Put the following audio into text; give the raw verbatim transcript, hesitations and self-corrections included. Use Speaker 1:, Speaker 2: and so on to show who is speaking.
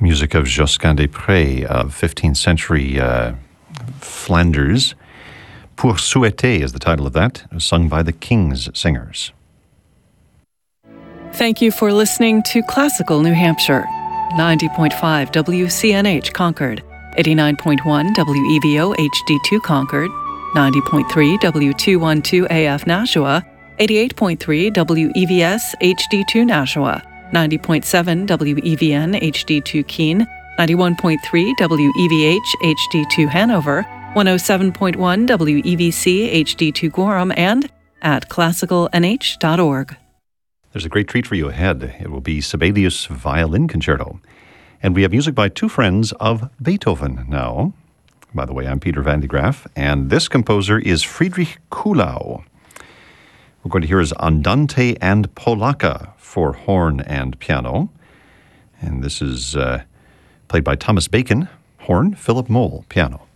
Speaker 1: Music of Josquin des Prés of fifteenth century uh, Flanders. Pour Souhaiter is the title of that, sung by the King's Singers.
Speaker 2: Thank you for listening to Classical New Hampshire. ninety point five W C N H Concord, eighty-nine point one W E V O H D two Concord, ninety point three W two twelve A F Nashua, eighty-eight point three W E V S H D two Nashua, ninety point seven W E V N H D two Keene, ninety-one point three W E V H H D two Hanover, one oh seven point one W E V C H D two Gorham, and at classical n h dot org.
Speaker 1: There's a great treat for you ahead. It will be Sibelius Violin Concerto. And we have music by two friends of Beethoven now. By the way, I'm Peter Van de Graaff, and this composer is Friedrich Kuhlau. We're going to hear his Andante and Polacca for horn and piano. And this is uh, played by Thomas Bacon, horn, Philip Moll, piano.